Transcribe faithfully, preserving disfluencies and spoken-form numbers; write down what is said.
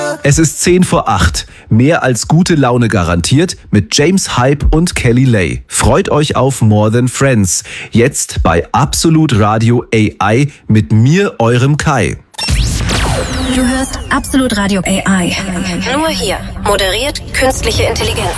Es ist zehn vor acht. Mehr als gute Laune garantiert mit James Hype und Kelly Lay. Freut euch auf More Than Friends. Jetzt bei Absolut Radio A I mit mir, eurem Kai. Du hörst Absolut Radio A I. Nur hier. Moderiert künstliche Intelligenz.